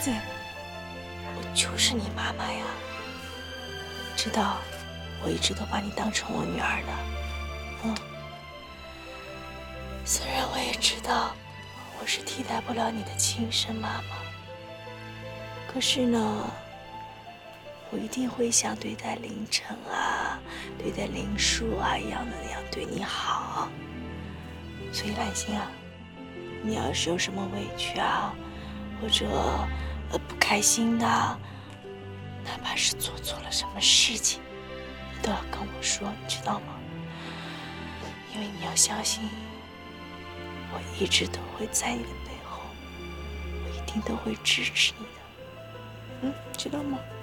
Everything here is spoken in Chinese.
子， 我就是你妈妈呀。知道，我一直都把你当成我女儿的。虽然我也知道我是替代不了你的亲生妈妈，可是呢，我一定会像对待凌晨啊、对待林树啊一样的那样对你好。所以兰心啊，你要是有什么委屈啊，或者不开心的，哪怕是做错了什么事情，你都要跟我说，你知道吗？因为你要相信，我一直都会在你的背后，我一定都会支持你的，知道吗？